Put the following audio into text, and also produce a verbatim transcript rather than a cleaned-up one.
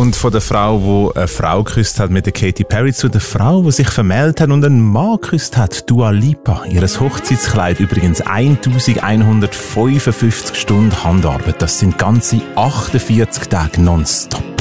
Und von der Frau, die eine Frau geküsst hat mit der Katy Perry, zu der Frau, die sich vermählt hat und einen Mann geküsst hat, Dua Lipa. Ihres Hochzeitskleid übrigens elfhundertfünfundfünfzig Stunden Handarbeit. Das sind ganze achtundvierzig Tage nonstop.